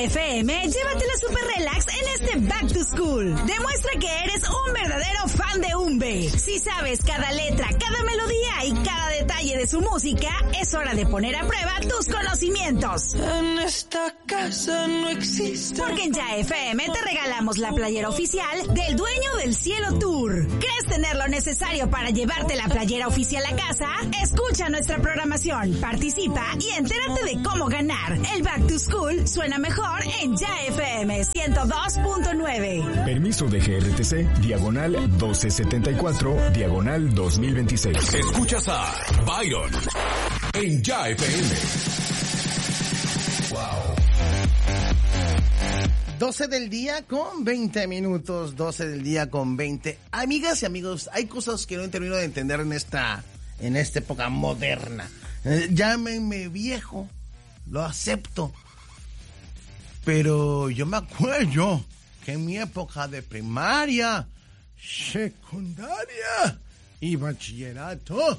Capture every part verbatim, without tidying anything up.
F M, llévatela super relax en este Back to School. Demuestra que eres un verdadero fan de Umbe. Si sabes cada letra, cada melodía y cada detalle de su música, es hora de poner a prueba tus conocimientos. En esta casa no existe. Porque en Ya F M te regalamos la playera oficial del Dueño del Cielo Tour. ¿Crees tener lo necesario para llevarte la playera oficial a casa? Escucha nuestra programación, participa y entérate de cómo ganar. El Back to School suena mejor en Ya F M ciento dos punto nueve. Permiso de G R T C, diagonal doce setenta y cuatro, diagonal dos mil veintiséis. Escuchas a Byron en Ya F M. Wow. doce del día con veinte minutos, doce del día con veinte. Amigas y amigos, hay cosas que no termino de entender en esta, en esta época moderna. Eh, llámenme viejo, lo acepto. Pero yo me acuerdo que en mi época de primaria, secundaria y bachillerato,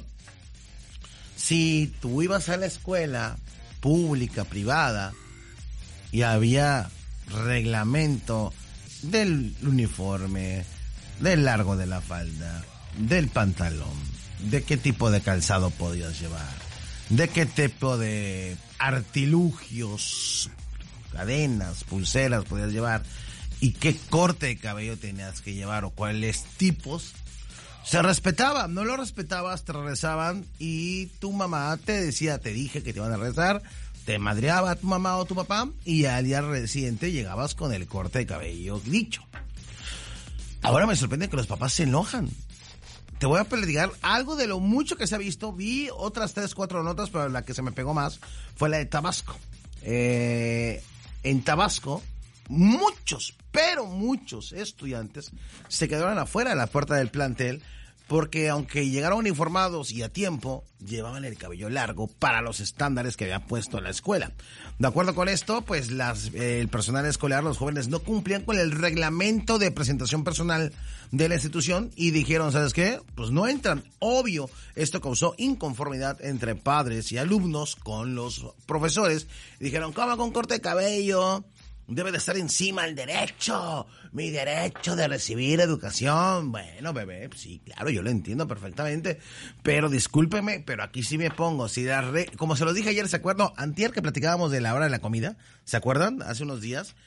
si tú ibas a la escuela pública, privada, y había reglamento del uniforme, del largo de la falda, del pantalón, de qué tipo de calzado podías llevar, de qué tipo de artilugios, cadenas, pulseras podías llevar y qué corte de cabello tenías que llevar o cuáles tipos. Se respetaba, no lo respetabas, te regresaban y tu mamá te decía, te dije que te iban a regresar, te madreaba tu mamá o tu papá y al día siguiente llegabas con el corte de cabello dicho. Ahora me sorprende que los papás se enojan. Te voy a platicar algo de lo mucho que se ha visto. Vi otras tres, cuatro notas, pero la que se me pegó más fue la de Tabasco. Eh, en Tabasco, muchos, pero muchos estudiantes se quedaron afuera de la puerta del plantel porque aunque llegaron uniformados y a tiempo, llevaban el cabello largo para los estándares que había puesto la escuela. De acuerdo con esto, pues las, eh, el personal escolar, los jóvenes, no cumplían con el reglamento de presentación personal de la institución y dijeron, ¿sabes qué? Pues no entran. Obvio, esto causó inconformidad entre padres y alumnos con los profesores. Dijeron, ¿cómo con corte de cabello? Debe de estar encima el derecho, mi derecho de recibir educación. Bueno, bebé, sí, claro, yo lo entiendo perfectamente, pero discúlpeme, pero aquí sí me pongo, si la re... como se lo dije ayer, ¿se acuerdan? Antier que platicábamos de la hora de la comida, ¿se acuerdan? Hace unos días.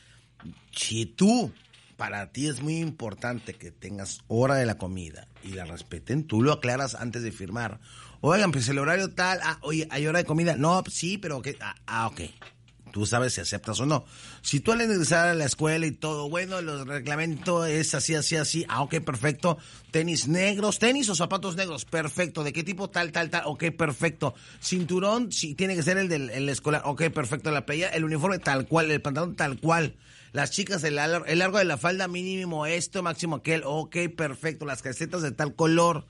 Si tú, para ti es muy importante que tengas hora de la comida y la respeten, tú lo aclaras antes de firmar. Oigan, pues el horario tal, ah, oye, ¿hay hora de comida? No, sí, pero que, ah, ah, ok. Tú sabes si aceptas o no. Si tú al ingresar a la escuela y todo, bueno, el reglamento es así, así, así. Ah, ok, perfecto. Tenis negros, tenis o zapatos negros, perfecto. ¿De qué tipo? Tal, tal, tal. Ok, perfecto. Cinturón, sí, tiene que ser el del el escolar. Ok, perfecto. La playa, el uniforme tal cual, el pantalón tal cual. Las chicas, el, el largo de la falda mínimo esto, máximo aquel. Ok, perfecto. Las calcetas de tal color.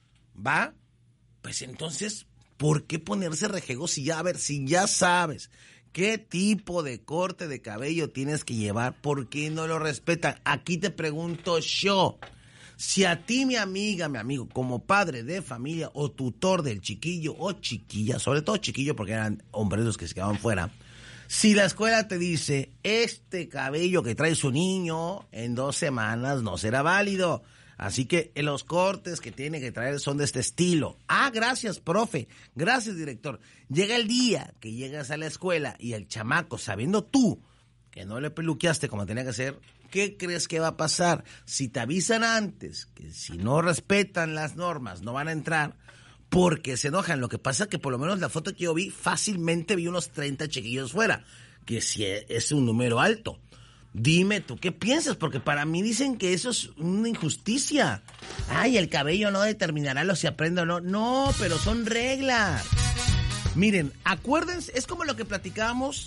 ¿Va? Pues entonces, ¿por qué ponerse rejego si ya, a ver, si ya sabes qué tipo de corte de cabello tienes que llevar? ¿Por qué no lo respetan? Aquí te pregunto yo, si a ti, mi amiga, mi amigo, como padre de familia o tutor del chiquillo o chiquilla, sobre todo chiquillo porque eran hombres los que se quedaban fuera, si la escuela te dice, este cabello que trae su niño en dos semanas no será válido, así que los cortes que tiene que traer son de este estilo. Ah, gracias, profe. Gracias, director. Llega el día que llegas a la escuela y el chamaco, sabiendo tú que no le peluqueaste como tenía que ser, ¿qué crees que va a pasar? Si te avisan antes que si no respetan las normas no van a entrar porque se enojan. Lo que pasa es que por lo menos la foto que yo vi, fácilmente vi unos treinta chiquillos fuera, que si es un número alto. Dime tú, ¿qué piensas? Porque para mí dicen que eso es una injusticia. Ay, el cabello no determinará lo si aprende o no. No, pero son reglas. Miren, acuérdense, es como lo que platicábamos.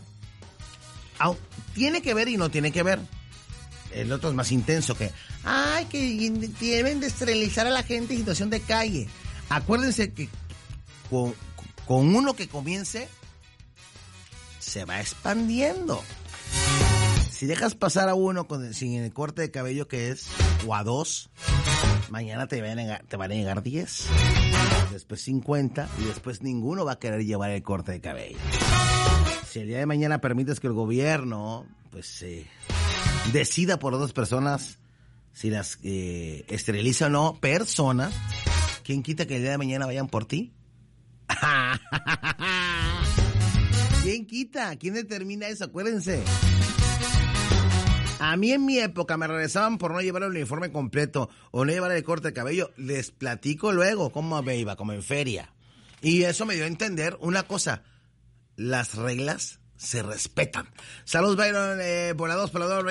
Tiene que ver y no tiene que ver. El otro es más intenso que, ay, que deben de esterilizar a la gente en situación de calle. Acuérdense que con, con uno que comience, se va expandiendo. Si dejas pasar a uno con, sin el corte de cabello que es, o a dos, mañana te van a, te van a llegar diez, después cincuenta, y después ninguno va a querer llevar el corte de cabello. si el día de mañana permites que el gobierno, pues, eh, decida por dos personas si las eh, esteriliza o no, personas, ¿quién quita que el día de mañana vayan por ti? ¿Quién quita? ¿Quién determina eso? Acuérdense. A mí en mi época me regresaban por no llevar el uniforme completo o no llevar el corte de cabello. Les platico luego cómo me iba, como en feria. Y eso me dio a entender una cosa. Las reglas se respetan. Saludos, Byron, eh, volador, volador.